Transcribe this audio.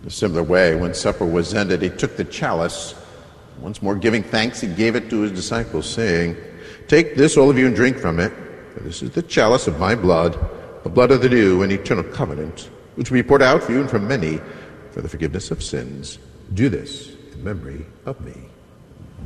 In a similar way, when supper was ended, he took the chalice. Once more giving thanks, he gave it to his disciples, saying, "Take this, all of you, and drink from it. For this is the chalice of my blood, the blood of the new and eternal covenant, which will be poured out for you and for many for the forgiveness of sins. Do this in memory of me."